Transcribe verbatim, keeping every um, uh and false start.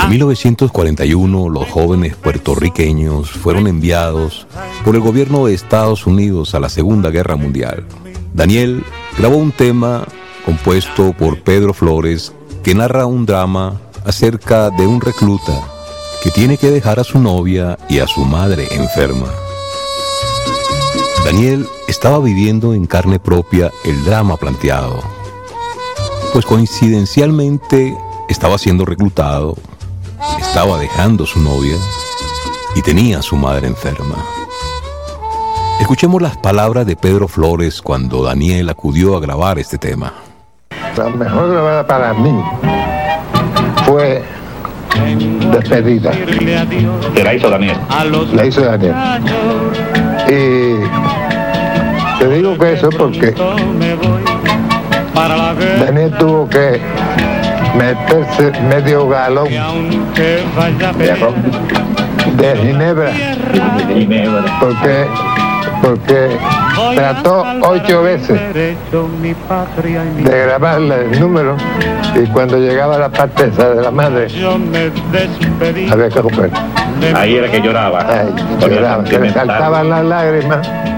En mil novecientos cuarenta y uno, los jóvenes puertorriqueños fueron enviados por el gobierno de Estados Unidos a la Segunda Guerra Mundial. Daniel grabó un tema compuesto por Pedro Flores que narra un drama acerca de un recluta que tiene que dejar a su novia y a su madre enferma. Daniel estaba viviendo en carne propia el drama planteado, pues coincidencialmente estaba siendo reclutado, estaba dejando a su novia y tenía a su madre enferma. Escuchemos las palabras de Pedro Flores cuando Daniel acudió a grabar este tema. La mejor grabada para mí fue Despedida. ¿Te la hizo Daniel? La hizo Daniel. Y te digo que eso porque Daniel tuvo que meterse medio galón de ginebra, porque porque trató ocho veces de grabarle el número y cuando llegaba la parte esa de la madre había que romper. Ahí era que lloraba. Ay, lloraba, se le saltaban las lágrimas